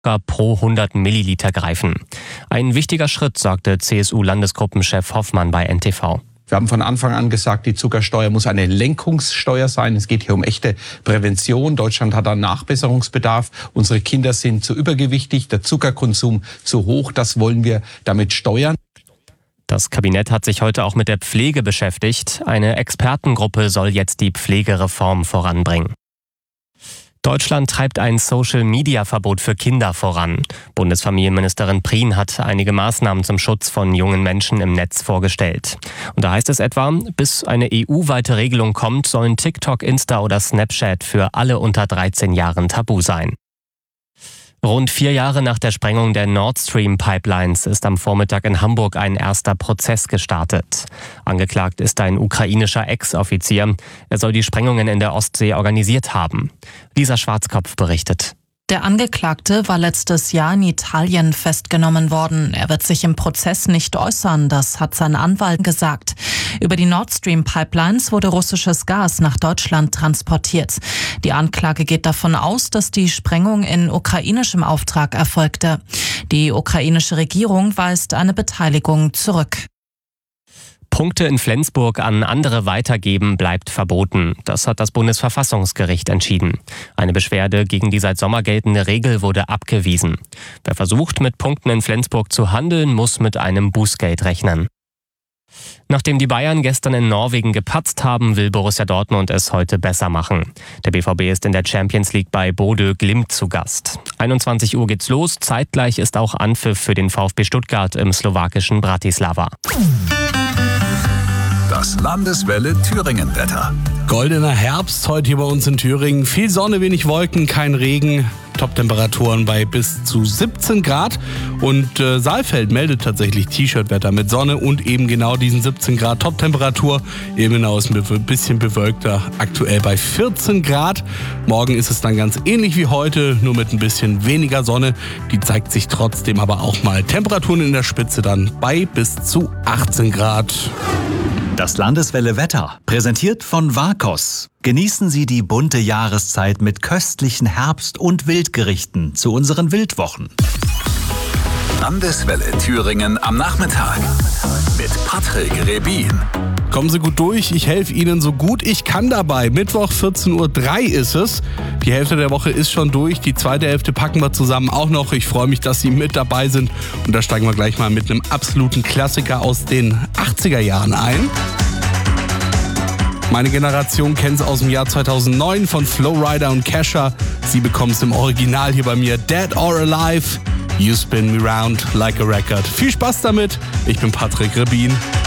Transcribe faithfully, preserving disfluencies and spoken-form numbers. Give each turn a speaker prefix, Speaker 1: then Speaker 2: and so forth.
Speaker 1: pro hundert Milliliter greifen. Ein wichtiger Schritt, sagte C S U-Landesgruppenchef Hoffmann bei N T V.
Speaker 2: Wir haben von Anfang an gesagt, die Zuckersteuer muss eine Lenkungssteuer sein. Es geht hier um echte Prävention. Deutschland hat da Nachbesserungsbedarf. Unsere Kinder sind zu übergewichtig, der Zuckerkonsum zu hoch. Das wollen wir damit steuern.
Speaker 1: Das Kabinett hat sich heute auch mit der Pflege beschäftigt. Eine Expertengruppe soll jetzt die Pflegereform voranbringen. Deutschland treibt ein Social-Media-Verbot für Kinder voran. Bundesfamilienministerin Prien hat einige Maßnahmen zum Schutz von jungen Menschen im Netz vorgestellt. Und da heißt es etwa, bis eine E U-weite Regelung kommt, sollen TikTok, Insta oder Snapchat für alle unter dreizehn Jahren tabu sein. Rund vier Jahre nach der Sprengung der Nord Stream Pipelines ist am Vormittag in Hamburg ein erster Prozess gestartet. Angeklagt ist ein ukrainischer Ex-Offizier. Er soll die Sprengungen in der Ostsee organisiert haben. Lisa Schwarzkopf berichtet.
Speaker 3: Der Angeklagte war letztes Jahr in Italien festgenommen worden. Er wird sich im Prozess nicht äußern, das hat sein Anwalt gesagt. Über die Nord Stream Pipelines wurde russisches Gas nach Deutschland transportiert. Die Anklage geht davon aus, dass die Sprengung in ukrainischem Auftrag erfolgte. Die ukrainische Regierung weist eine Beteiligung zurück.
Speaker 1: Punkte in Flensburg an andere weitergeben bleibt verboten. Das hat das Bundesverfassungsgericht entschieden. Eine Beschwerde gegen die seit Sommer geltende Regel wurde abgewiesen. Wer versucht, mit Punkten in Flensburg zu handeln, muss mit einem Bußgeld rechnen. Nachdem die Bayern gestern in Norwegen gepatzt haben, will Borussia Dortmund es heute besser machen. Der B V B ist in der Champions League bei Bodø Glimt zu Gast. einundzwanzig Uhr geht's los. Zeitgleich ist auch Anpfiff für den VfB Stuttgart im slowakischen Bratislava.
Speaker 4: Das Landeswelle Thüringen-Wetter.
Speaker 5: Goldener Herbst heute hier bei uns in Thüringen. Viel Sonne, wenig Wolken, kein Regen. Top-Temperaturen bei bis zu siebzehn Grad. Und äh, Saalfeld meldet tatsächlich T-Shirt-Wetter mit Sonne und eben genau diesen siebzehn Grad Top-Temperatur. Ebenau ist ein bisschen bewölkter, aktuell bei vierzehn Grad. Morgen ist es dann ganz ähnlich wie heute, nur mit ein bisschen weniger Sonne. Die zeigt sich trotzdem aber auch mal. Temperaturen in der Spitze dann bei bis zu achtzehn Grad.
Speaker 4: Das Landeswelle Wetter, präsentiert von Vakos. Genießen Sie die bunte Jahreszeit mit köstlichen Herbst- und Wildgerichten zu unseren Wildwochen. Landeswelle Thüringen am Nachmittag mit Patrick Rebin.
Speaker 5: Kommen Sie gut durch, ich helfe Ihnen so gut ich kann dabei. Mittwoch vierzehn Uhr drei ist es. Die Hälfte der Woche ist schon durch, die zweite Hälfte packen wir zusammen auch noch. Ich freue mich, dass Sie mit dabei sind. Und da steigen wir gleich mal mit einem absoluten Klassiker aus den achtziger Jahren ein. Meine Generation kennt es aus dem Jahr zweitausendneun von Flowrider und Kesha. Sie bekommen es im Original hier bei mir. Dead or Alive, You Spin Me Round Like a Record. Viel Spaß damit, ich bin Patrick Rebin.